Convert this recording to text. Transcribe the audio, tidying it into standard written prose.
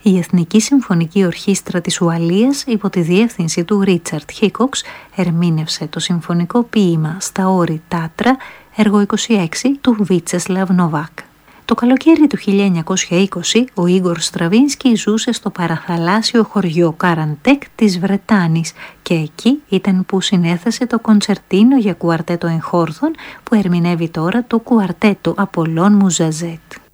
Η Εθνική Συμφωνική Ορχήστρα της Ουαλίας υπό τη διεύθυνση του Ρίτσαρντ Χίκοξ ερμήνευσε το συμφωνικό ποίημα «Στα όρη Τάτρα», έργο 26 του Βίτσεσλαβ Νοβάκ. Το καλοκαίρι του 1920 ο Ίγκορ Στραβίνσκι ζούσε στο παραθαλάσσιο χωριό Καραντέκ της Βρετάνης και εκεί ήταν που συνέθεσε το κοντσερτίνο για κουαρτέτο εγχόρδων που ερμηνεύει τώρα το κουαρτέτο Απολών Μουζαζέτ.